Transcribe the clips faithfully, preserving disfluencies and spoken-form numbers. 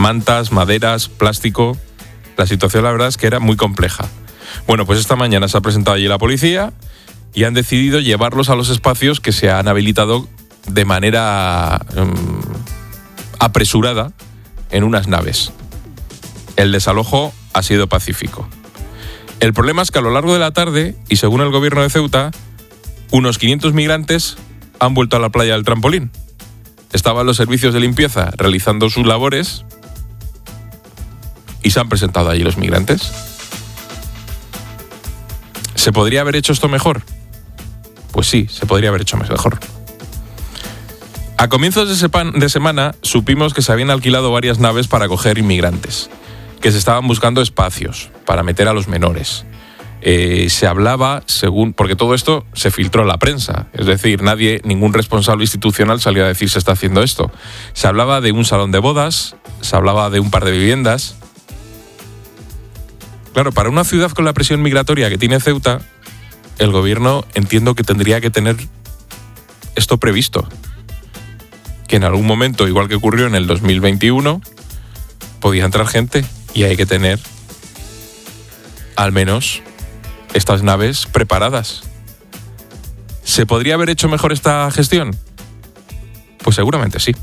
mantas, maderas, plástico. La situación, la verdad, es que era muy compleja. Bueno, pues esta mañana se ha presentado allí la policía y han decidido llevarlos a los espacios que se han habilitado de manera um, apresurada en unas naves. El desalojo ha sido pacífico. El problema es que a lo largo de la tarde, y según el gobierno de Ceuta, unos quinientos migrantes han vuelto a la playa del Trampolín. Estaban los servicios de limpieza realizando sus labores y se han presentado allí los migrantes. ¿Se podría haber hecho esto mejor? Pues sí, se podría haber hecho mejor. A comienzos de, sepan, de semana supimos que se habían alquilado varias naves para acoger inmigrantes, que se estaban buscando espacios para meter a los menores. Eh, se hablaba, según, porque todo esto se filtró en la prensa, es decir, nadie, ningún responsable institucional salió a decir se está haciendo esto. Se hablaba de un salón de bodas, se hablaba de un par de viviendas. Claro, para una ciudad con la presión migratoria que tiene Ceuta, el gobierno entiendo que tendría que tener esto previsto. Que en algún momento, igual que ocurrió en el dos mil veintiuno, podía entrar gente y hay que tener al menos estas naves preparadas. ¿Se podría haber hecho mejor esta gestión? Pues seguramente sí.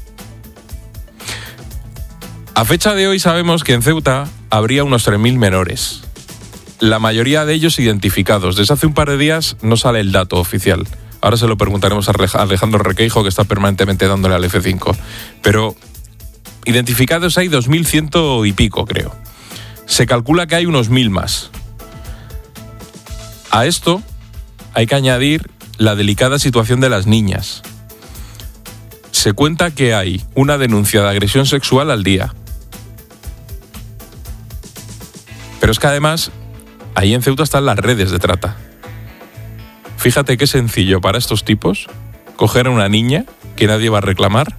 A fecha de hoy sabemos que en Ceuta habría unos tres mil menores. La mayoría de ellos identificados. Desde hace un par de días no sale el dato oficial. Ahora se lo preguntaremos a Alejandro Requeijo, que está permanentemente dándole al efe cinco. Pero identificados hay dos mil cien y pico, creo. Se calcula que hay unos mil más. A esto hay que añadir la delicada situación de las niñas. Se cuenta que hay una denuncia de agresión sexual al día. Pero es que además, ahí en Ceuta están las redes de trata. Fíjate qué sencillo para estos tipos coger a una niña que nadie va a reclamar,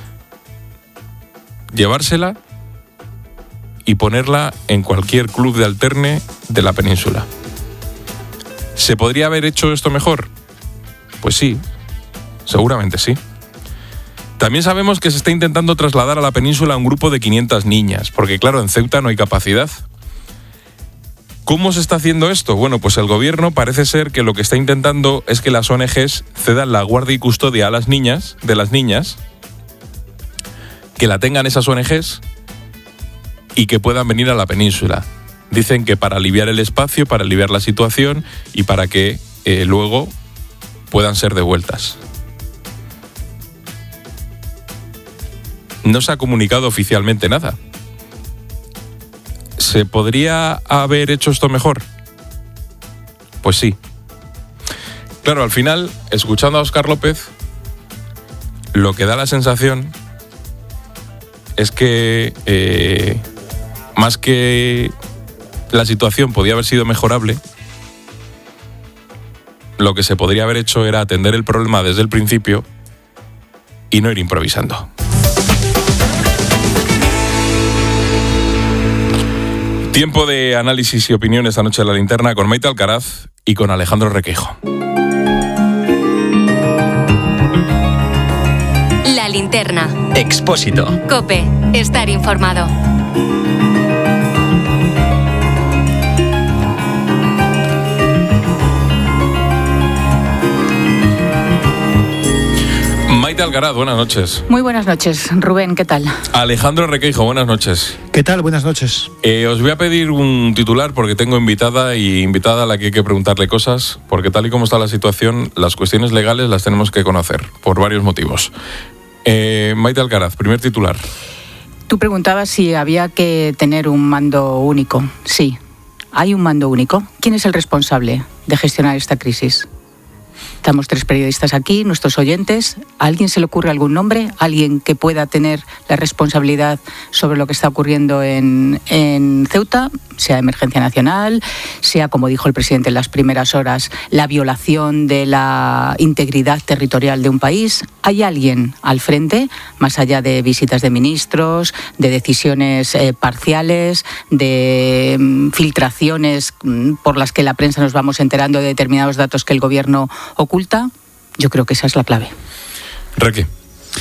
llevársela y ponerla en cualquier club de alterne de la península. ¿Se podría haber hecho esto mejor? Pues sí, seguramente sí. También sabemos que se está intentando trasladar a la península a un grupo de quinientas niñas, porque claro, en Ceuta no hay capacidad. ¿Cómo se está haciendo esto? Bueno, pues el gobierno parece ser que lo que está intentando es que las O N Ges cedan la guardia y custodia a las niñas, de las niñas, que la tengan esas O N Ges y que puedan venir a la península. Dicen que para aliviar el espacio, para aliviar la situación y para que eh, luego puedan ser devueltas. No se ha comunicado oficialmente nada. ¿Se podría haber hecho esto mejor? Pues sí. Claro, al final, escuchando a Óscar López, lo que da la sensación es que eh, más que la situación podía haber sido mejorable, lo que se podría haber hecho era atender el problema desde el principio y no ir improvisando. Tiempo de análisis y opinión esta noche en La Linterna con Maite Alcaraz y con Alejandro Requeijo. La Linterna. Expósito. COPE. Estar informado. Maite Alcaraz, buenas noches. Muy buenas noches, Rubén, ¿qué tal? Alejandro Requeijo, buenas noches. ¿Qué tal? Buenas noches. Eh, os voy a pedir un titular porque tengo invitada y invitada a la que hay que preguntarle cosas, porque tal y como está la situación, las cuestiones legales las tenemos que conocer, por varios motivos. Eh, Maite Alcaraz, primer titular. Tú preguntabas si había que tener un mando único. Sí, hay un mando único. ¿Quién es el responsable de gestionar esta crisis? Estamos tres periodistas aquí, nuestros oyentes. ¿A alguien se le ocurre algún nombre? ¿Alguien que pueda tener la responsabilidad sobre lo que está ocurriendo en, en Ceuta? Sea emergencia nacional, sea, como dijo el presidente en las primeras horas, la violación de la integridad territorial de un país. ¿Hay alguien al frente, más allá de visitas de ministros, de decisiones eh, parciales, de mm, filtraciones mm, por las que la prensa nos vamos enterando de determinados datos que el gobierno oculta? Yo creo que esa es la clave. Requi.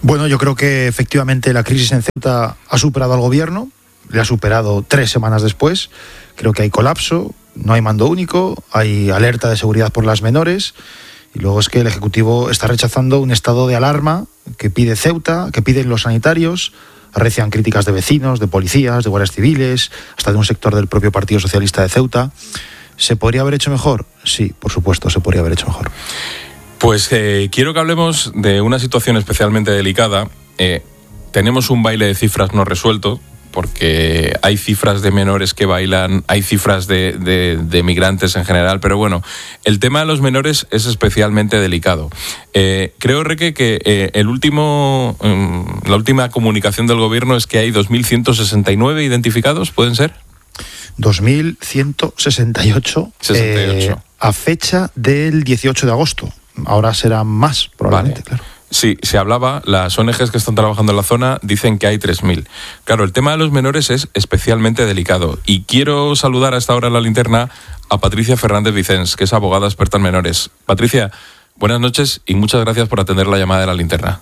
Bueno, yo creo que efectivamente la crisis en Ceuta ha superado al gobierno, le ha superado tres semanas después. Creo que hay colapso, no hay mando único, hay alerta de seguridad por las menores, y luego es que el Ejecutivo está rechazando un estado de alarma que pide Ceuta, que piden los sanitarios. Arrecian críticas de vecinos, de policías, de guardias civiles, hasta de un sector del propio Partido Socialista de Ceuta. ¿Se podría haber hecho mejor? Sí, por supuesto, se podría haber hecho mejor. Pues eh, quiero que hablemos de una situación especialmente delicada. Eh, tenemos un baile de cifras no resuelto, porque hay cifras de menores que bailan, hay cifras de, de, de migrantes en general, pero bueno, el tema de los menores es especialmente delicado. Eh, creo, Reque, que eh, el último, um, la última comunicación del gobierno es que hay dos mil ciento sesenta y nueve identificados, ¿pueden ser? dos mil ciento sesenta y ocho, sesenta y ocho. Eh, a fecha del dieciocho de agosto. Ahora serán más, probablemente, vale. Claro. Sí, se hablaba, las O N Ges que están trabajando en la zona dicen que hay tres mil. Claro, el tema de los menores es especialmente delicado. Y quiero saludar a esta hora en la linterna a Patricia Fernández Vicens, que es abogada experta en menores. Patricia, buenas noches y muchas gracias por atender la llamada de la linterna.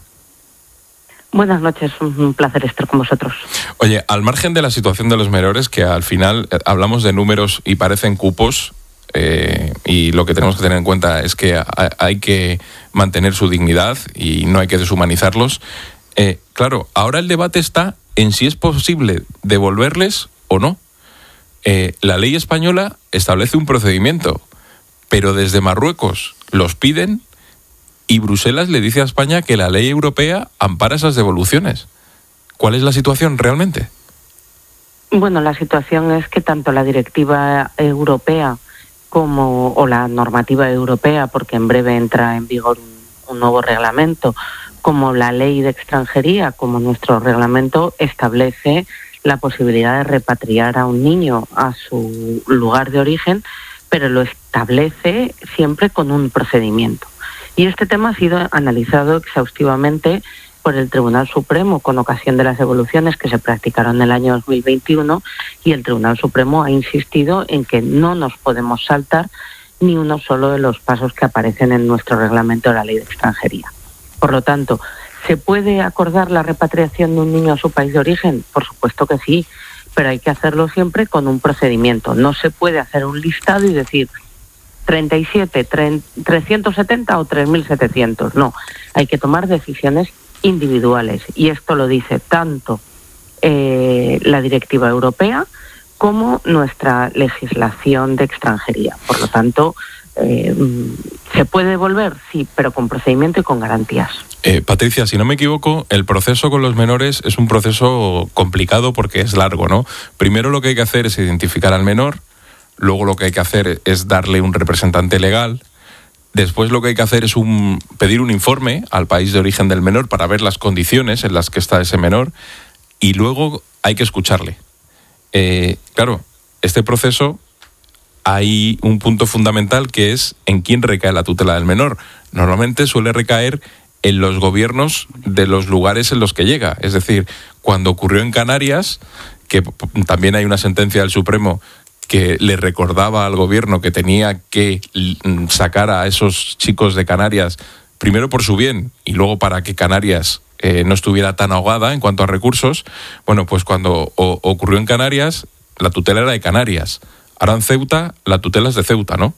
Buenas noches, un placer estar con vosotros. Oye, al margen de la situación de los menores, que al final eh, hablamos de números y parecen cupos, eh, y lo que tenemos que tener en cuenta es que ha, hay que mantener su dignidad y no hay que deshumanizarlos. Eh, claro, ahora el debate está en si es posible devolverles o no. Eh, la ley española establece un procedimiento, pero desde Marruecos los piden y Bruselas le dice a España que la ley europea ampara esas devoluciones. ¿Cuál es la situación realmente? Bueno, la situación es que tanto la directiva europea como o la normativa europea, porque en breve entra en vigor un, un nuevo reglamento, como la ley de extranjería, como nuestro reglamento establece la posibilidad de repatriar a un niño a su lugar de origen, pero lo establece siempre con un procedimiento. Y este tema ha sido analizado exhaustivamente por el Tribunal Supremo con ocasión de las devoluciones que se practicaron en el año dos mil veintiuno, y el Tribunal Supremo ha insistido en que no nos podemos saltar ni uno solo de los pasos que aparecen en nuestro reglamento de la ley de extranjería. Por lo tanto, ¿se puede acordar la repatriación de un niño a su país de origen? Por supuesto que sí, pero hay que hacerlo siempre con un procedimiento. No se puede hacer un listado y decir treinta y siete, trescientos setenta o tres mil setecientos. No, hay que tomar decisiones individuales, y esto lo dice tanto eh, la directiva europea como nuestra legislación de extranjería. Por lo tanto, eh, ¿se puede devolver? Sí, pero con procedimiento y con garantías. Eh, Patricia, si no me equivoco, el proceso con los menores es un proceso complicado porque es largo, ¿no? Primero lo que hay que hacer es identificar al menor, luego lo que hay que hacer es darle un representante legal. Después lo que hay que hacer es un, pedir un informe al país de origen del menor para ver las condiciones en las que está ese menor, y luego hay que escucharle. Eh, claro, este proceso hay un punto fundamental que es en quién recae la tutela del menor. Normalmente suele recaer en los gobiernos de los lugares en los que llega. Es decir, cuando ocurrió en Canarias, que también hay una sentencia del Supremo que le recordaba al gobierno que tenía que sacar a esos chicos de Canarias, primero por su bien y luego para que Canarias eh, no estuviera tan ahogada en cuanto a recursos. Bueno, pues cuando o, ocurrió en Canarias, la tutela era de Canarias. Ahora en Ceuta, la tutela es de Ceuta, ¿no?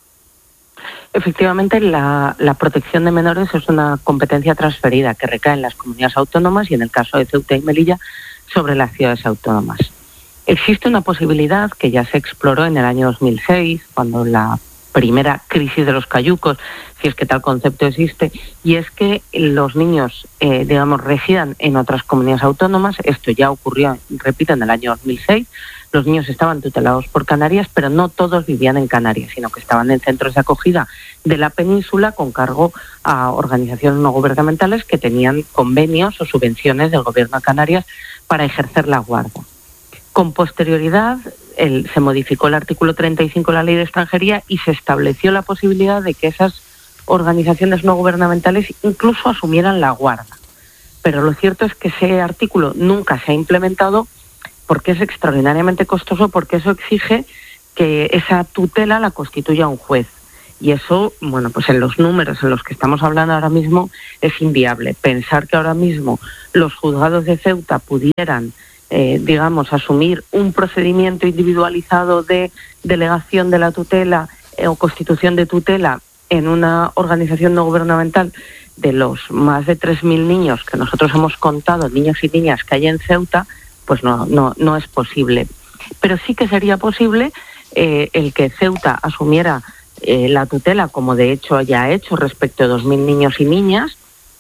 Efectivamente, la, la protección de menores es una competencia transferida que recae en las comunidades autónomas y, en el caso de Ceuta y Melilla, sobre las ciudades autónomas. Existe una posibilidad que ya se exploró en el año dos mil seis, cuando la primera crisis de los cayucos, si es que tal concepto existe, y es que los niños, eh, digamos, residan en otras comunidades autónomas. Esto ya ocurrió, repito, en el año dos mil seis. Los niños estaban tutelados por Canarias, pero no todos vivían en Canarias, sino que estaban en centros de acogida de la península con cargo a organizaciones no gubernamentales que tenían convenios o subvenciones del gobierno de Canarias para ejercer la guarda. Con posterioridad el, se modificó el artículo treinta y cinco de la Ley de Extranjería y se estableció la posibilidad de que esas organizaciones no gubernamentales incluso asumieran la guarda. Pero lo cierto es que ese artículo nunca se ha implementado porque es extraordinariamente costoso, porque eso exige que esa tutela la constituya un juez. Y eso, bueno, pues en los números en los que estamos hablando ahora mismo es inviable. Pensar que ahora mismo los juzgados de Ceuta pudieran, eh, digamos, asumir un procedimiento individualizado de delegación de la tutela eh, o constitución de tutela en una organización no gubernamental de los más de tres mil niños que nosotros hemos contado, niños y niñas que hay en Ceuta, pues no, no, no es posible. Pero sí que sería posible eh, el que Ceuta asumiera eh, la tutela, como de hecho ya ha hecho respecto a dos mil niños y niñas,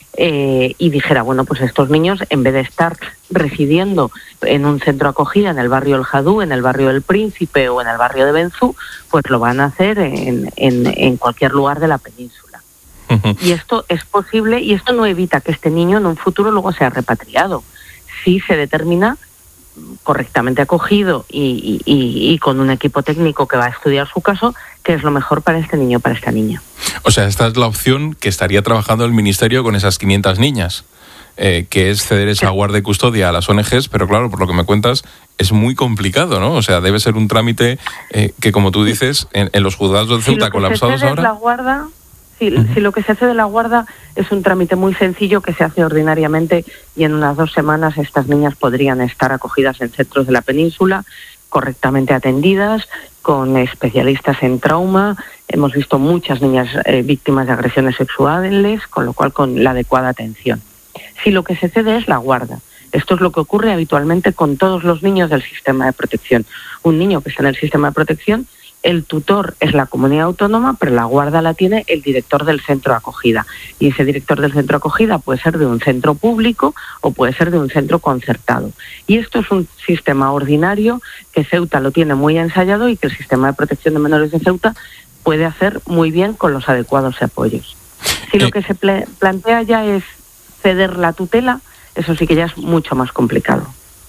eh, y dijera, bueno, pues estos niños, en vez de estar residiendo en un centro de acogida en el barrio El Jadú, en el barrio del Príncipe o en el barrio de Benzú, pues lo van a hacer en, en, en cualquier lugar de la península. Uh-huh. Y esto es posible, y esto no evita que este niño en un futuro luego sea repatriado. Si se determina correctamente acogido y, y, y, y con un equipo técnico que va a estudiar su caso, que es lo mejor para este niño o para esta niña. O sea, esta es la opción que estaría trabajando el Ministerio con esas quinientas niñas, eh, que es ceder esa guardia y custodia a las O N Ges, pero claro, por lo que me cuentas, es muy complicado, ¿no? O sea, debe ser un trámite eh, que, como tú dices, en, en los juzgados de Ceuta si colapsados ahora... La guarda, si, uh-huh. si lo que se hace de la guarda es un trámite muy sencillo que se hace ordinariamente, y en unas dos semanas estas niñas podrían estar acogidas en centros de la península, correctamente atendidas, con especialistas en trauma. Hemos visto muchas niñas eh, víctimas de agresiones sexuales, con lo cual con la adecuada atención. Si lo que se cede es la guarda, esto es lo que ocurre habitualmente con todos los niños del sistema de protección. Un niño que está en el sistema de protección, el tutor es la comunidad autónoma, pero la guarda la tiene el director del centro de acogida. Y ese director del centro de acogida puede ser de un centro público o puede ser de un centro concertado. Y esto es un sistema ordinario que Ceuta lo tiene muy ensayado y que el sistema de protección de menores de Ceuta puede hacer muy bien con los adecuados apoyos. Si lo que se ple- plantea ya es ceder la tutela, eso sí que ya es mucho más complicado.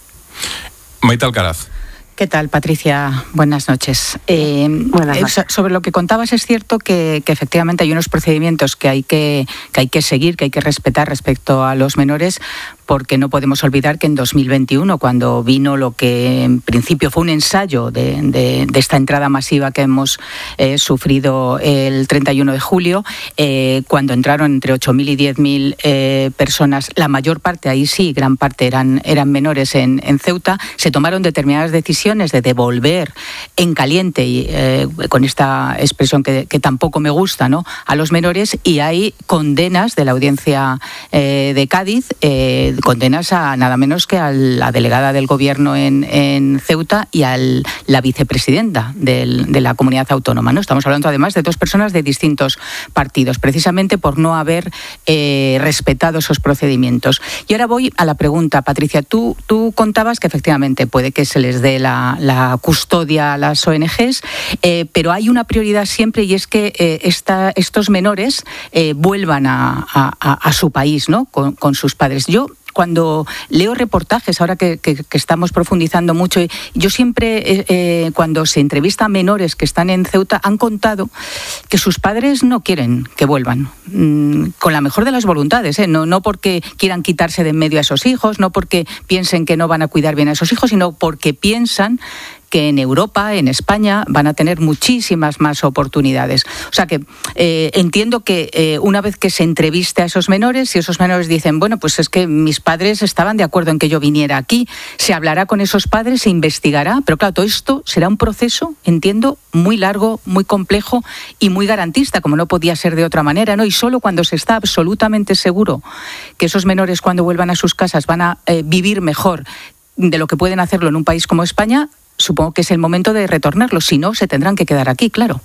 Maite Alcaraz. ¿Qué tal, Patricia? Buenas noches. Eh, Buenas noches. Sobre lo que contabas, es cierto que, que efectivamente hay unos procedimientos que hay que, que hay que seguir, que hay que respetar respecto a los menores, porque no podemos olvidar que en dos mil veintiuno, cuando vino lo que en principio fue un ensayo de, de, de esta entrada masiva que hemos eh, sufrido el treinta y uno de julio, eh, cuando entraron entre ocho mil y diez mil eh, personas, la mayor parte, ahí sí, gran parte eran, eran menores en, en Ceuta, se tomaron determinadas decisiones de devolver en caliente, y eh, con esta expresión que, que tampoco me gusta, ¿no?, a los menores, y hay condenas de la audiencia eh, de Cádiz, eh, condenas a nada menos que a la delegada del gobierno en, en Ceuta y a la vicepresidenta del, de la comunidad autónoma, ¿no? Estamos hablando además de dos personas de distintos partidos, precisamente por no haber eh, respetado esos procedimientos. Y ahora voy a la pregunta, Patricia. Tú, tú contabas que efectivamente puede que se les dé la, la custodia a las O N Ges, eh, pero hay una prioridad siempre, y es que eh, esta, estos menores eh, vuelvan a, a, a su país, ¿no?, con, con sus padres. Yo, cuando leo reportajes, ahora que, que, que estamos profundizando mucho, yo siempre, eh, eh, cuando se entrevista a menores que están en Ceuta, han contado que sus padres no quieren que vuelvan, mm, con la mejor de las voluntades, ¿eh? no, no porque quieran quitarse de en medio a esos hijos, no porque piensen que no van a cuidar bien a esos hijos, sino porque piensan que en Europa, en España, van a tener muchísimas más oportunidades. O sea que eh, entiendo que eh, una vez que se entreviste a esos menores, si esos menores dicen, bueno, pues es que mis padres estaban de acuerdo en que yo viniera aquí, se hablará con esos padres, se investigará, pero claro, todo esto será un proceso, entiendo, muy largo, muy complejo y muy garantista, como no podía ser de otra manera, ¿no? Y solo cuando se está absolutamente seguro que esos menores, cuando vuelvan a sus casas, van a eh, vivir mejor de lo que pueden hacerlo en un país como España, supongo que es el momento de retornarlos, si no, se tendrán que quedar aquí, claro.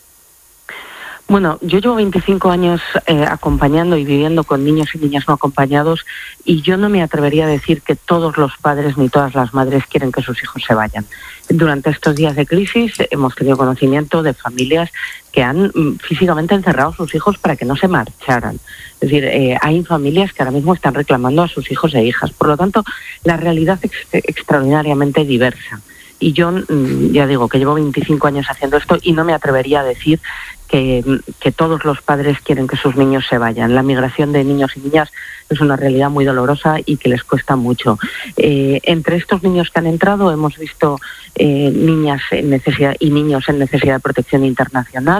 Bueno, yo llevo veinticinco años eh, acompañando y viviendo con niños y niñas no acompañados, y yo no me atrevería a decir que todos los padres ni todas las madres quieren que sus hijos se vayan. Durante estos días de crisis hemos tenido conocimiento de familias que han físicamente encerrado a sus hijos para que no se marcharan. Es decir, eh, hay familias que ahora mismo están reclamando a sus hijos e hijas. Por lo tanto, la realidad es ex- extraordinariamente diversa. Y yo, ya digo, que llevo veinticinco años haciendo esto y no me atrevería a decir que, que todos los padres quieren que sus niños se vayan. La migración de niños y niñas es una realidad muy dolorosa y que les cuesta mucho. Eh, entre estos niños que han entrado hemos visto eh, niñas en necesidad y niños en necesidad de protección internacional.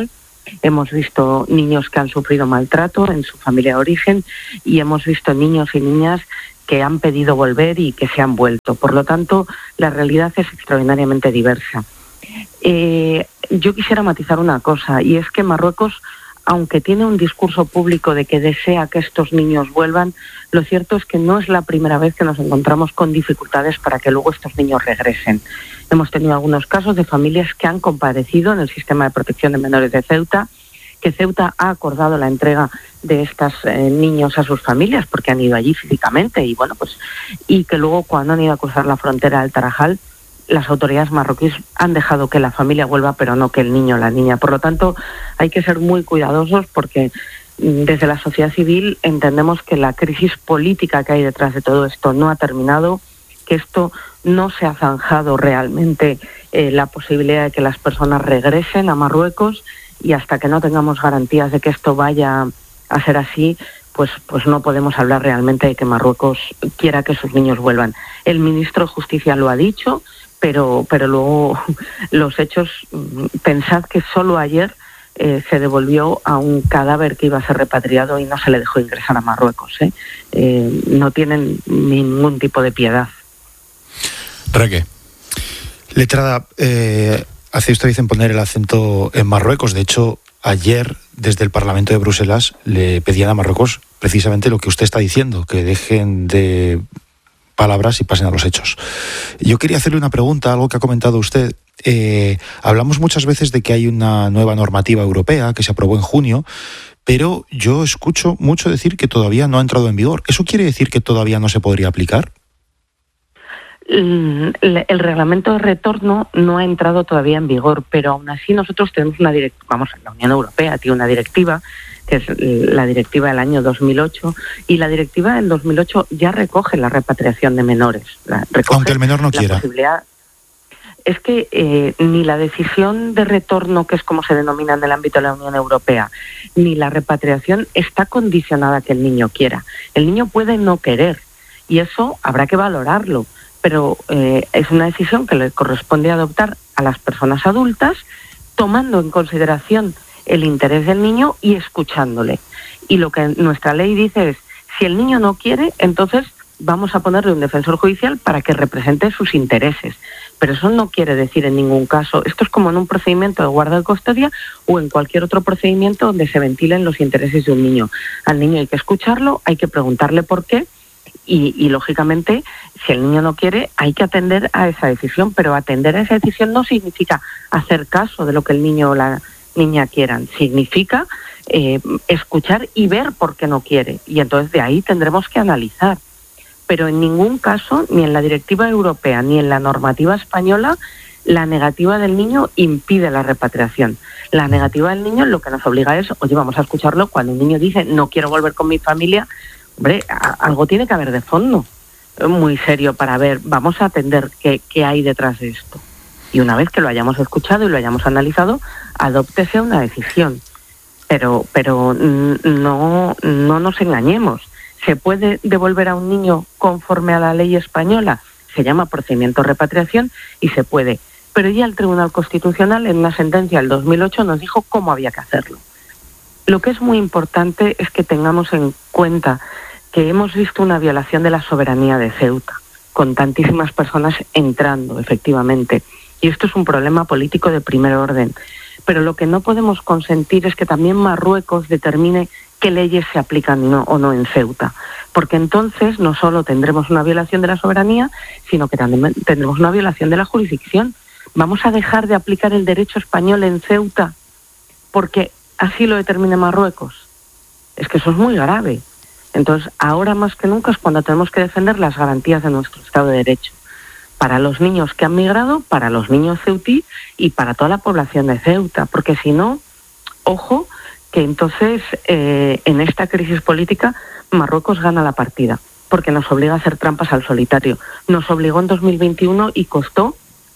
hemos visto niños que han sufrido maltrato en su familia de origen y hemos visto niños y niñas que han pedido volver y que se han vuelto. Por lo tanto, la realidad es extraordinariamente diversa. Eh, yo quisiera matizar una cosa, y es que Marruecos, aunque tiene un discurso público de que desea que estos niños vuelvan, lo cierto es que no es la primera vez que nos encontramos con dificultades para que luego estos niños regresen. Hemos tenido algunos casos de familias que han comparecido en el sistema de protección de menores de Ceuta, que Ceuta ha acordado la entrega de estos eh, niños a sus familias porque han ido allí físicamente y bueno pues y que luego cuando han ido a cruzar la frontera del Tarajal, las autoridades marroquíes han dejado que la familia vuelva, pero no que el niño o la niña. Por lo tanto, hay que ser muy cuidadosos porque desde la sociedad civil entendemos que la crisis política que hay detrás de todo esto no ha terminado, que esto no se ha zanjado realmente eh, la posibilidad de que las personas regresen a Marruecos, y hasta que no tengamos garantías de que esto vaya a ser así, pues, pues no podemos hablar realmente de que Marruecos quiera que sus niños vuelvan. El ministro de Justicia lo ha dicho, pero, pero luego los hechos, pensad que solo ayer eh, se devolvió a un cadáver que iba a ser repatriado y no se le dejó ingresar a Marruecos. ¿eh? Eh, no tienen ningún tipo de piedad. Raquel. Letrada, eh, hace usted dicen poner el acento en Marruecos. De hecho, ayer desde el Parlamento de Bruselas le pedían a Marruecos precisamente lo que usted está diciendo, que dejen de palabras y pasen a los hechos. Yo quería hacerle una pregunta, algo que ha comentado usted. Eh, hablamos muchas veces de que hay una nueva normativa europea que se aprobó en junio, pero yo escucho mucho decir que todavía no ha entrado en vigor. ¿Eso quiere decir que todavía no se podría aplicar? El, el reglamento de retorno no ha entrado todavía en vigor, pero aún así nosotros tenemos una directiva, vamos, la Unión Europea tiene una directiva, que es la directiva del año dos mil ocho, y la directiva del dos mil ocho ya recoge la repatriación de menores. La, Aunque el menor no quiera. Posibilidad, es que eh, ni la decisión de retorno, que es como se denomina en el ámbito de la Unión Europea, ni la repatriación está condicionada a que el niño quiera. El niño puede no querer, y eso habrá que valorarlo, pero eh, es una decisión que le corresponde adoptar a las personas adultas, tomando en consideración el interés del niño y escuchándole. Y lo que nuestra ley dice es, si el niño no quiere, entonces vamos a ponerle un defensor judicial para que represente sus intereses. Pero eso no quiere decir en ningún caso, esto es como en un procedimiento de guarda y custodia o en cualquier otro procedimiento donde se ventilen los intereses de un niño. Al niño hay que escucharlo, hay que preguntarle por qué, y, y lógicamente, si el niño no quiere, hay que atender a esa decisión, pero atender a esa decisión no significa hacer caso de lo que el niño o la niña quieran, significa eh, escuchar y ver por qué no quiere, y entonces de ahí tendremos que analizar. Pero en ningún caso, ni en la directiva europea ni en la normativa española, la negativa del niño impide la repatriación. La negativa del niño lo que nos obliga es, oye, vamos a escucharlo. Cuando un niño dice, no quiero volver con mi familia, hombre, a, algo tiene que haber de fondo, muy serio, para ver, vamos a atender qué, qué hay detrás de esto. Y una vez que lo hayamos escuchado y lo hayamos analizado, adóptese una decisión. Pero, pero no, no nos engañemos. ¿Se puede devolver a un niño conforme a la ley española? Se llama procedimiento de repatriación y se puede. Pero ya el Tribunal Constitucional, en una sentencia del dos mil ocho, nos dijo cómo había que hacerlo. Lo que es muy importante es que tengamos en cuenta que hemos visto una violación de la soberanía de Ceuta, con tantísimas personas entrando, efectivamente. Y esto es un problema político de primer orden. Pero lo que no podemos consentir es que también Marruecos determine qué leyes se aplican no, o no en Ceuta. Porque entonces no solo tendremos una violación de la soberanía, sino que también tendremos una violación de la jurisdicción. ¿Vamos a dejar de aplicar el derecho español en Ceuta porque así lo determine Marruecos? Es que eso es muy grave. Entonces, ahora más que nunca es cuando tenemos que defender las garantías de nuestro Estado de Derecho. Para los niños que han migrado, para los niños ceutí y para toda la población de Ceuta. Porque si no, ojo, que entonces eh, en esta crisis política Marruecos gana la partida, porque nos obliga a hacer trampas al solitario. Nos obligó en dos mil veintiuno y costó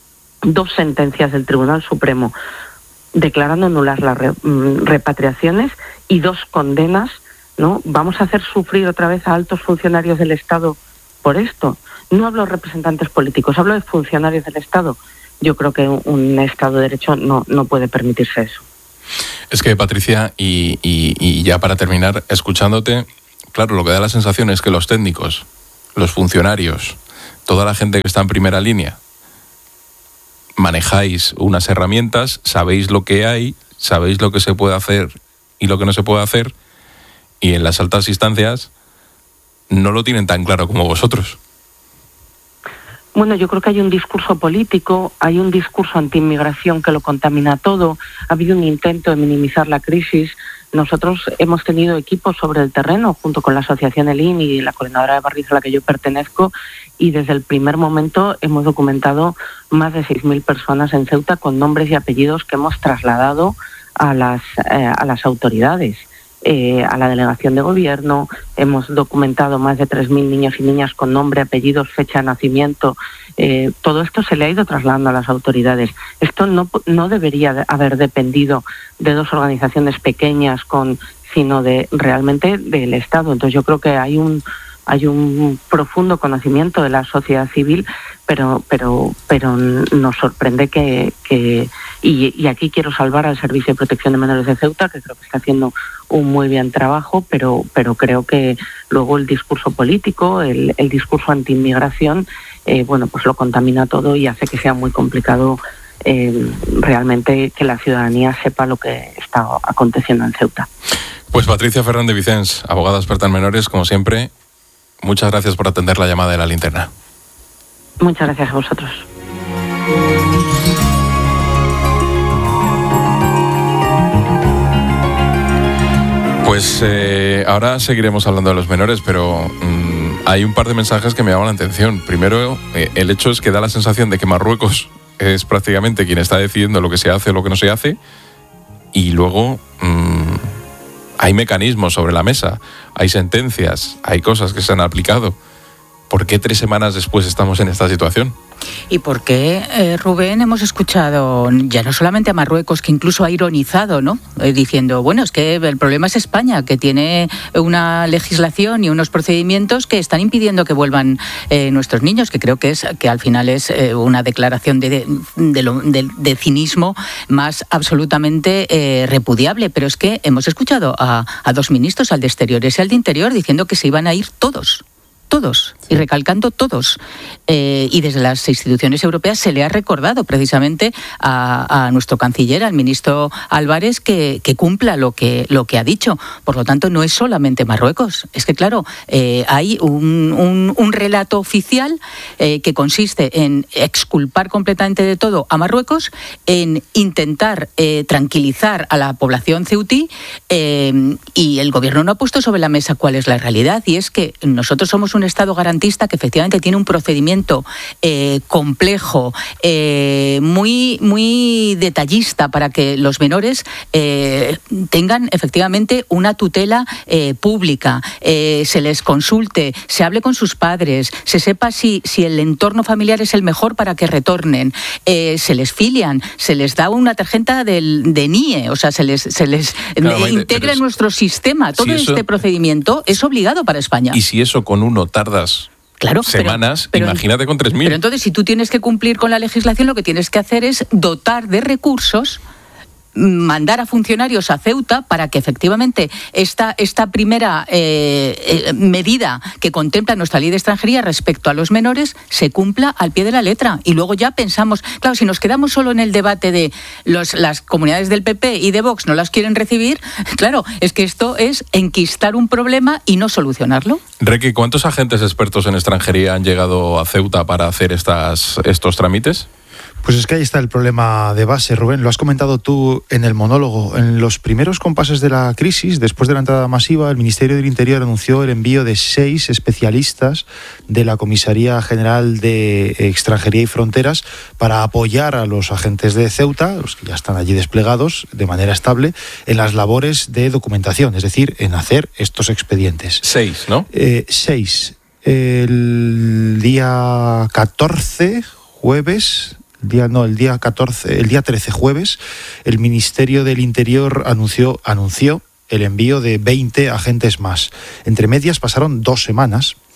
dos sentencias del Tribunal Supremo declarando nulas las re, repatriaciones y dos condenas, ¿no? Vamos a hacer sufrir otra vez a altos funcionarios del Estado por esto. No hablo de representantes políticos, hablo de funcionarios del Estado. Yo creo que un Estado de Derecho no, no puede permitirse eso. Es que, Patricia, y, y, y ya para terminar, escuchándote, claro, lo que da la sensación es que los técnicos, los funcionarios, toda la gente que está en primera línea, manejáis unas herramientas, sabéis lo que hay, sabéis lo que se puede hacer y lo que no se puede hacer, y en las altas instancias no lo tienen tan claro como vosotros. Bueno, yo creo que hay un discurso político, hay un discurso anti-inmigración que lo contamina todo, ha habido un intento de minimizar la crisis. Nosotros hemos tenido equipos sobre el terreno, junto con la Asociación Elín y la Coordinadora de Barrios a la que yo pertenezco, y desde el primer momento hemos documentado más de seis mil personas en Ceuta con nombres y apellidos que hemos trasladado a las, eh, a las autoridades. Eh, a la delegación de gobierno, hemos documentado más de tres mil niños y niñas con nombre, apellidos, fecha de nacimiento. Eh, todo esto se le ha ido trasladando a las autoridades. Esto no, no debería de haber dependido de dos organizaciones pequeñas, con, sino de realmente del Estado. Entonces yo creo que hay un hay un profundo conocimiento de la sociedad civil, pero pero pero nos sorprende que, que y, y aquí quiero salvar al Servicio de Protección de Menores de Ceuta, que creo que está haciendo un muy bien trabajo, pero pero creo que luego el discurso político, el, el discurso anti-inmigración, eh, bueno, pues lo contamina todo y hace que sea muy complicado eh, realmente que la ciudadanía sepa lo que está aconteciendo en Ceuta. Pues Patricia Fernández Vicens, abogada experta en menores, como siempre, muchas gracias por atender la llamada de La Linterna. Muchas gracias a vosotros. Pues eh, ahora seguiremos hablando de los menores, pero mmm, hay un par de mensajes que me llaman la atención. Primero, eh, el hecho es que da la sensación de que Marruecos es prácticamente quien está decidiendo lo que se hace o lo que no se hace, y luego mmm, hay mecanismos sobre la mesa, hay sentencias, hay cosas que se han aplicado. ¿Por qué tres semanas después estamos en esta situación? ¿Y por qué, eh, Rubén, hemos escuchado ya no solamente a Marruecos, que incluso ha ironizado, ¿no? Eh, diciendo, bueno, es que el problema es España, que tiene una legislación y unos procedimientos que están impidiendo que vuelvan eh, nuestros niños, que creo que es que al final es eh, una declaración de, de, de, lo, de, de cinismo más absolutamente eh, repudiable. Pero es que hemos escuchado a, a dos ministros, al de Exteriores y al de Interior, diciendo que se iban a ir todos. Todos, y recalcando todos. Eh, y desde las instituciones europeas se le ha recordado precisamente a, a nuestro canciller, al ministro Álvarez, que, que cumpla lo que, lo que ha dicho. Por lo tanto, no es solamente Marruecos. Es que, claro, eh, hay un, un, un relato oficial eh, que consiste en exculpar completamente de todo a Marruecos, en intentar eh, tranquilizar a la población ceutí, eh, y el gobierno no ha puesto sobre la mesa cuál es la realidad, y es que nosotros somos un Estado garantista que efectivamente tiene un procedimiento eh, complejo, eh, muy, muy detallista para que los menores eh, tengan efectivamente una tutela eh, pública, eh, se les consulte, se hable con sus padres, se sepa si, si el entorno familiar es el mejor para que retornen, eh, se les filian, se les da una tarjeta del, de N I E, o sea, se les, se les claro, Maite, integra en nuestro sistema. Todo si eso, este procedimiento es obligado para España. Y si eso con uno tardas claro, semanas, pero, pero, imagínate con tres mil. Pero entonces, si tú tienes que cumplir con la legislación, lo que tienes que hacer es dotar de recursos, mandar a funcionarios a Ceuta para que efectivamente esta, esta primera eh, eh, medida que contempla nuestra ley de extranjería respecto a los menores se cumpla al pie de la letra. Y luego ya pensamos, claro, si nos quedamos solo en el debate de los, las comunidades del P P y de Vox no las quieren recibir, claro, es que esto es enquistar un problema y no solucionarlo. Requi, ¿cuántos agentes expertos en extranjería han llegado a Ceuta para hacer estas, estos trámites? Pues es que ahí está el problema de base, Rubén. Lo has comentado tú en el monólogo. En los primeros compases de la crisis, después de la entrada masiva, el Ministerio del Interior anunció el envío de seis especialistas de la Comisaría General de Extranjería y Fronteras para apoyar a los agentes de Ceuta, los que ya están allí desplegados de manera estable, en las labores de documentación, es decir, en hacer estos expedientes. Seis, ¿no? Eh, seis. El día catorce, jueves... Día, no, el día catorce, el día trece, jueves, el Ministerio del Interior anunció, anunció el envío de veinte agentes más. Entre medias pasaron dos semanas.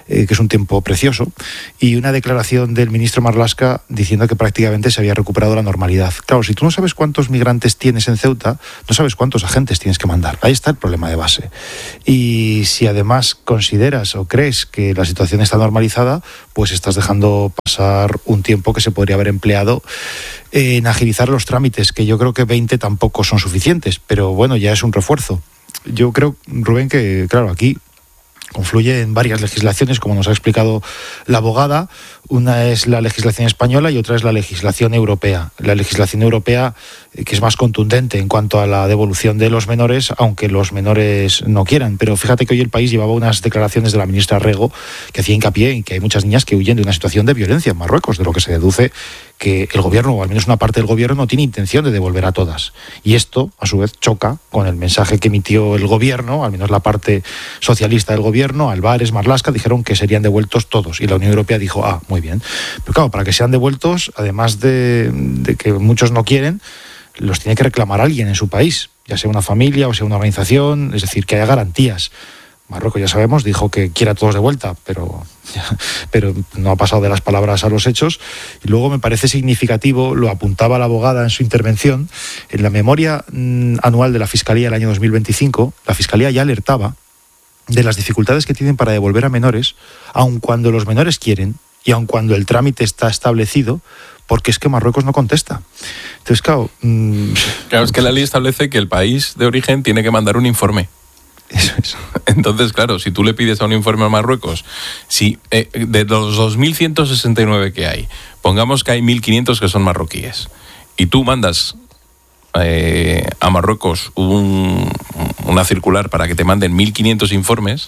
eh, que es un tiempo precioso, y una declaración del ministro Marlaska diciendo que prácticamente se había recuperado la normalidad. Claro, si tú no sabes cuántos migrantes tienes en Ceuta, no sabes cuántos agentes tienes que mandar. Ahí está el problema de base. Y si además consideras o crees que la situación está normalizada, pues estás dejando pasar un tiempo que se podría haber empleado en agilizar los trámites, que yo creo que veinte tampoco son suficientes, pero bueno, ya es un refuerzo. Yo creo, Rubén, que claro, aquí confluye en varias legislaciones, como nos ha explicado la abogada. Una es la legislación española y otra es la legislación europea. La legislación europea, que es más contundente en cuanto a la devolución de los menores, aunque los menores no quieran. Pero fíjate que hoy El País llevaba unas declaraciones de la ministra Rego que hacía hincapié en que hay muchas niñas que huyen de una situación de violencia en Marruecos, de lo que se deduce que el gobierno, o al menos una parte del gobierno, no tiene intención de devolver a todas. Y esto, a su vez, choca con el mensaje que emitió el gobierno, al menos la parte socialista del gobierno. Álvarez, Marlaska dijeron que serían devueltos todos, y la Unión Europea dijo, ah, muy bien. Pero claro, para que sean devueltos, además de, de que muchos no quieren, los tiene que reclamar alguien en su país, ya sea una familia o sea una organización, es decir, que haya garantías. Marruecos, ya sabemos, dijo que quiere a todos de vuelta, pero, pero no ha pasado de las palabras a los hechos. Y luego me parece significativo, lo apuntaba la abogada en su intervención, en la memoria mmm, anual de la Fiscalía del año dos mil veinticinco, la Fiscalía ya alertaba de las dificultades que tienen para devolver a menores, aun cuando los menores quieren y aun cuando el trámite está establecido, porque es que Marruecos no contesta. Entonces, claro... Mmm... Claro, es que la ley establece que el país de origen tiene que mandar un informe. Eso es. Entonces, claro, si tú le pides a un informe a Marruecos, si eh, de los dos mil ciento sesenta y nueve que hay, pongamos que hay mil quinientos que son marroquíes, y tú mandas eh, a Marruecos un, una circular para que te manden mil quinientos informes,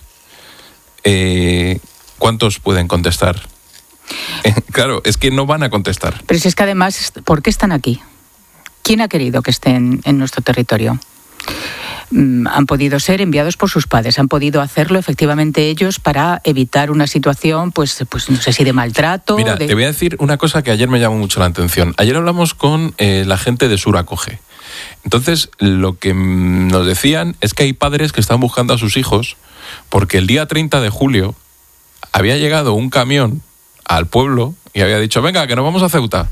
eh, ¿cuántos pueden contestar? Claro, es que no van a contestar. Pero si es que además, ¿por qué están aquí? ¿Quién ha querido que estén en nuestro territorio? Han podido ser enviados por sus padres, han podido hacerlo efectivamente ellos para evitar una situación, pues, pues no sé si de maltrato. Mira, de... te voy a decir una cosa que ayer me llamó mucho la atención. Ayer hablamos con eh, la gente de Suracoge. Entonces, lo que nos decían es que hay padres que están buscando a sus hijos porque el día treinta de julio había llegado un camión al pueblo y había dicho, venga, que nos vamos a Ceuta.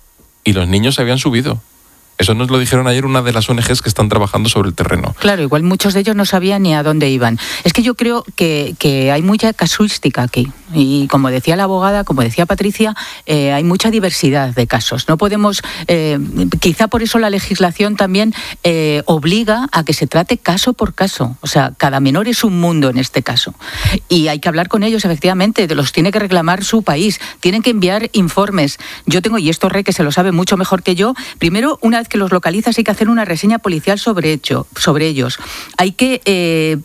Y los niños se habían subido. Eso nos lo dijeron ayer una de las O N Ges que están trabajando sobre el terreno. Claro, igual muchos de ellos no sabían ni a dónde iban. Es que yo creo que, que hay mucha casuística aquí. Y como decía la abogada, como decía Patricia, eh, hay mucha diversidad de casos. No podemos, eh, quizá por eso la legislación también eh, obliga a que se trate caso por caso. O sea, cada menor es un mundo en este caso. Y hay que hablar con ellos, efectivamente, los tiene que reclamar su país, tienen que enviar informes. Yo tengo, y esto Rey que se lo sabe mucho mejor que yo, primero, una vez que los localizas hay que hacer una reseña policial sobre, hecho, sobre ellos. Hay que eh,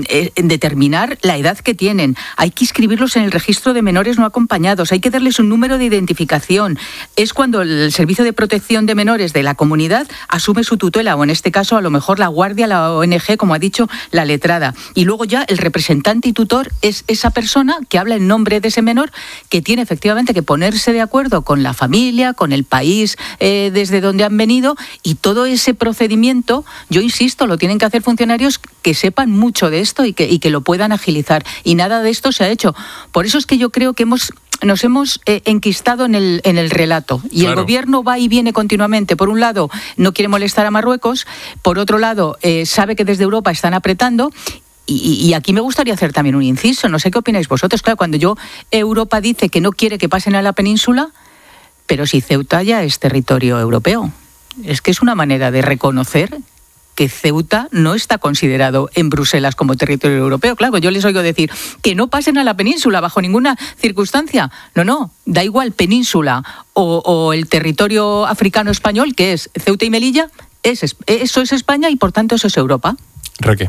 determinar la edad que tienen. Hay que inscribirlos en el registro de menores no acompañados. Hay que darles un número de identificación. Es cuando el Servicio de Protección de Menores de la comunidad asume su tutela, o en este caso a lo mejor la guardia, la O N Ge, como ha dicho la letrada. Y luego ya el representante y tutor es esa persona que habla en nombre de ese menor, que tiene efectivamente que ponerse de acuerdo con la familia, con el país eh, desde donde han venido, y todo ese procedimiento, yo insisto, lo tienen que hacer funcionarios que sepan mucho de esto y que, y que lo puedan agilizar. Y nada de esto se ha hecho. Por eso es que yo creo que hemos nos hemos eh, enquistado en el, en el relato. Y claro, el gobierno va y viene continuamente. Por un lado, no quiere molestar a Marruecos. Por otro lado, eh, sabe que desde Europa están apretando. Y, y aquí me gustaría hacer también un inciso. No sé qué opináis vosotros. Claro, cuando yo Europa dice que no quiere que pasen a la península, pero si Ceuta ya es territorio europeo. Es que es una manera de reconocer que Ceuta no está considerado en Bruselas como territorio europeo. Claro, yo les oigo decir que no pasen a la península bajo ninguna circunstancia. No, no, da igual península o, o el territorio africano español, que es Ceuta y Melilla, es, eso es España y por tanto eso es Europa. Raquel.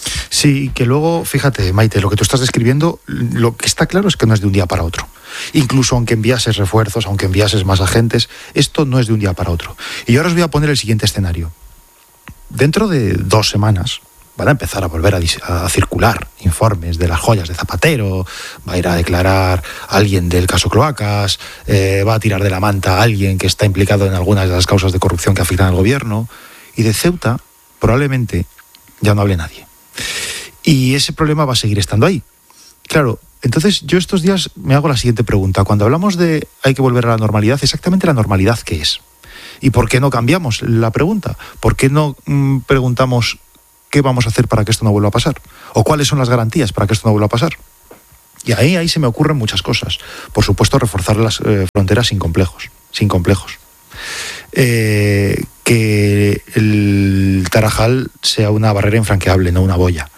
Sí, que luego, fíjate, Maite, lo que tú estás describiendo, lo que está claro es que no es de un día para otro. Incluso aunque enviases refuerzos, aunque enviases más agentes, esto no es de un día para otro. Y yo ahora os voy a poner el siguiente escenario. Dentro de dos semanas van a empezar a volver a, a circular informes de las joyas de Zapatero, va a ir a declarar a alguien del caso Cloacas, eh, va a tirar de la manta a alguien que está implicado en algunas de las causas de corrupción que afectan al gobierno, y de Ceuta probablemente ya no hable nadie. Y ese problema va a seguir estando ahí. Claro, Entonces, yo estos días me hago la siguiente pregunta. Cuando hablamos de hay que volver a la normalidad, exactamente la normalidad, ¿qué es? ¿Y por qué no cambiamos la pregunta? ¿Por qué no mmm, preguntamos qué vamos a hacer para que esto no vuelva a pasar? ¿O cuáles son las garantías para que esto no vuelva a pasar? Y ahí, ahí se me ocurren muchas cosas. Por supuesto, reforzar las eh, fronteras sin complejos. Sin complejos. Eh, que el Tarajal sea una barrera infranqueable, no una boya.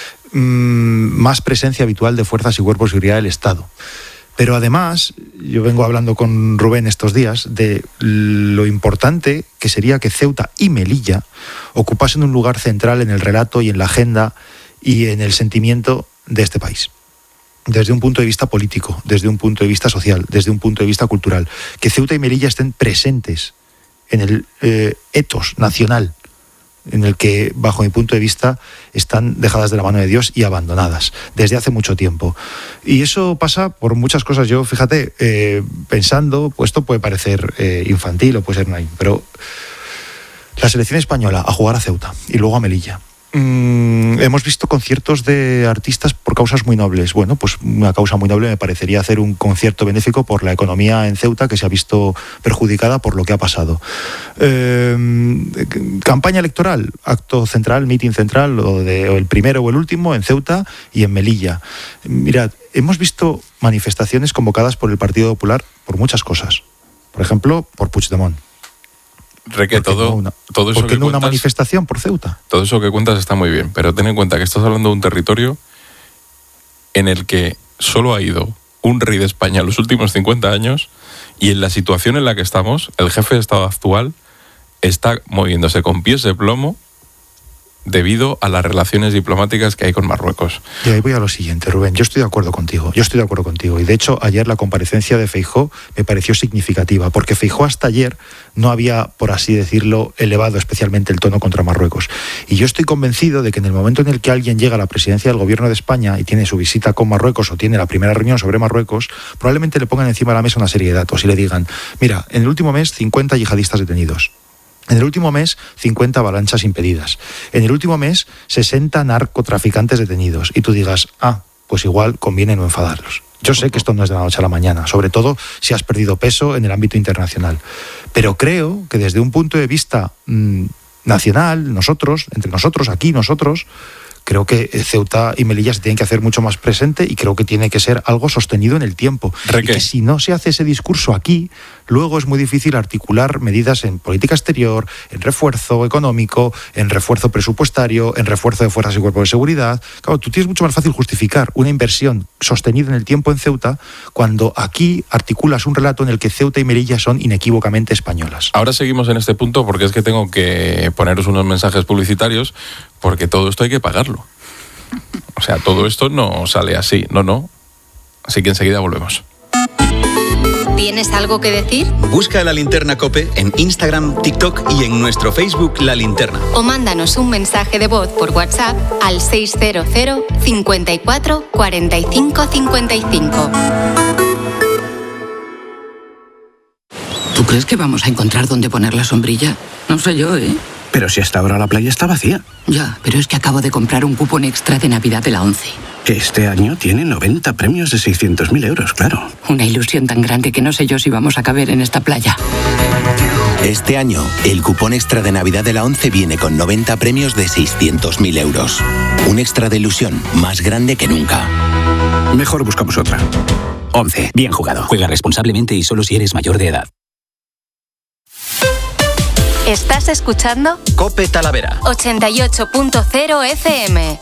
Más presencia habitual de fuerzas y cuerpos de seguridad del Estado. Pero además, yo vengo hablando con Rubén estos días de lo importante que sería que Ceuta y Melilla ocupasen un lugar central en el relato y en la agenda y en el sentimiento de este país. Desde un punto de vista político, desde un punto de vista social, desde un punto de vista cultural. Que Ceuta y Melilla estén presentes en el eh, etos nacional, en el que, bajo mi punto de vista, están dejadas de la mano de Dios y abandonadas desde hace mucho tiempo. Y eso pasa por muchas cosas. Yo, fíjate, eh, pensando, pues esto puede parecer eh, infantil o puede ser naive, pero la selección española a jugar a Ceuta y luego a Melilla. Mm, hemos visto conciertos de artistas por causas muy nobles. Bueno, pues una causa muy noble me parecería hacer un concierto benéfico por la economía en Ceuta, que se ha visto perjudicada por lo que ha pasado. Eh, campaña electoral, acto central, meeting central, o, de, o el primero o el último en Ceuta y en Melilla. Mirad, hemos visto manifestaciones convocadas por el Partido Popular por muchas cosas. Por ejemplo, por Puigdemont. Reque, todo, no una, todo eso ¿por qué que no cuentas, una manifestación por Ceuta? Todo eso que cuentas está muy bien, pero ten en cuenta que estás hablando de un territorio en el que solo ha ido un rey de España en los últimos cincuenta años y en la situación en la que estamos, el jefe de Estado actual está moviéndose con pies de plomo debido a las relaciones diplomáticas que hay con Marruecos. Y ahí voy a lo siguiente, Rubén. Yo estoy de acuerdo contigo. Yo estoy de acuerdo contigo. Y de hecho, ayer la comparecencia de Feijóo me pareció significativa, porque Feijóo hasta ayer no había, por así decirlo, elevado especialmente el tono contra Marruecos. Y yo estoy convencido de que en el momento en el que alguien llega a la presidencia del gobierno de España y tiene su visita con Marruecos o tiene la primera reunión sobre Marruecos, probablemente le pongan encima de la mesa una serie de datos y le digan: mira, en el último mes cincuenta yihadistas detenidos. En el último mes, cincuenta avalanchas impedidas. En el último mes, sesenta narcotraficantes detenidos. Y tú digas, ah, pues igual conviene no enfadarlos. Yo sé que esto no es de la noche a la mañana, sobre todo si has perdido peso en el ámbito internacional. Pero creo que desde un punto de vista mmm, nacional, nosotros, entre nosotros, aquí nosotros, creo que Ceuta y Melilla se tienen que hacer mucho más presente y creo que tiene que ser algo sostenido en el tiempo. Y que si no se hace ese discurso aquí, luego es muy difícil articular medidas en política exterior, en refuerzo económico, en refuerzo presupuestario, en refuerzo de fuerzas y cuerpos de seguridad. Claro, tú tienes mucho más fácil justificar una inversión sostenida en el tiempo en Ceuta cuando aquí articulas un relato en el que Ceuta y Melilla son inequívocamente españolas. Ahora seguimos en este punto porque es que tengo que poneros unos mensajes publicitarios porque todo esto hay que pagarlo. O sea, todo esto no sale así, no, no. Así que enseguida volvemos. ¿Tienes algo que decir? Busca La Linterna COPE en Instagram, TikTok y en nuestro Facebook La Linterna. O mándanos un mensaje de voz por WhatsApp al seis cero cero, cincuenta y cuatro, cuarenta y cinco, cincuenta y cinco. ¿Tú crees que vamos a encontrar dónde poner la sombrilla? No sé yo, ¿eh? Pero si hasta ahora la playa está vacía. Ya, pero es que acabo de comprar un cupón extra de Navidad de la ONCE. Que este año tiene noventa premios de seiscientos mil euros, claro. Una ilusión tan grande que no sé yo si vamos a caber en esta playa. Este año, el cupón extra de Navidad de la ONCE viene con noventa premios de seiscientos mil euros. Un extra de ilusión más grande que nunca. Mejor buscamos otra. ONCE, bien jugado. Juega responsablemente y solo si eres mayor de edad. ¿Estás escuchando? COPE Talavera ochenta y ocho punto cero F M.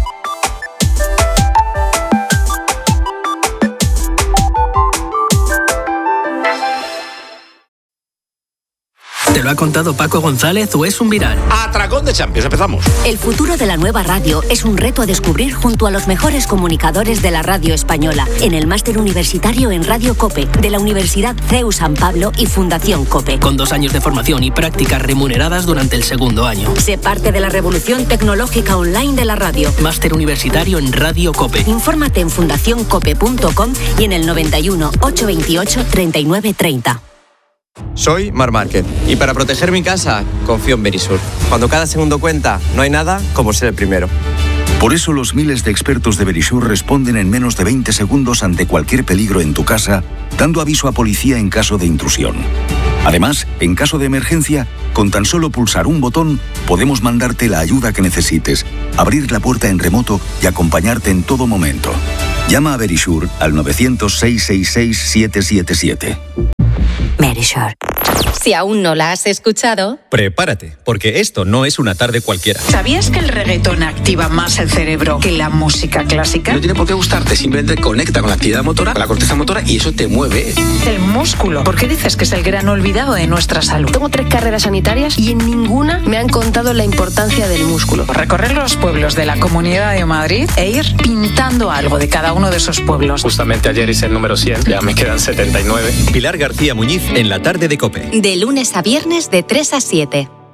¿Te lo ha contado Paco González o es un viral? Atracón de Champions, empezamos. El futuro de la nueva radio es un reto a descubrir junto a los mejores comunicadores de la radio española en el máster universitario en Radio COPE de la Universidad C E U San Pablo y Fundación COPE. Con dos años de formación y prácticas remuneradas durante el segundo año. Sé parte de la revolución tecnológica online de la radio. Máster universitario en Radio COPE. Infórmate en fundación cope punto com y en el noventa y uno, ochocientos veintiocho, treinta y nueve treinta. Soy Mar Márquez y para proteger mi casa confío en Berisur. Cuando cada segundo cuenta, no hay nada como ser el primero. Por eso los miles de expertos de Verisure responden en menos de veinte segundos ante cualquier peligro en tu casa, dando aviso a policía en caso de intrusión. Además, en caso de emergencia, con tan solo pulsar un botón, podemos mandarte la ayuda que necesites, abrir la puerta en remoto y acompañarte en todo momento. Llama a Verisure al novecientos, seiscientos sesenta y seis, setecientos setenta y siete. Verisure. Si aún no la has escuchado, prepárate, porque esto no es una tarde cualquiera. ¿Sabías que el reggaetón activa más el cerebro que la música clásica? No tiene por qué gustarte, simplemente conecta con la actividad motora, con la corteza motora, y eso te mueve. El músculo. ¿Por qué dices que es el gran olvidado de nuestra salud? Tengo tres carreras sanitarias y en ninguna me han contado la importancia del músculo. Recorrer los pueblos de la Comunidad de Madrid e ir pintando algo de cada uno de esos pueblos. Justamente ayer hice el número cien, ya me quedan setenta y nueve. Pilar García Muñiz en la tarde de COPE. de lunes a viernes de tres a siete.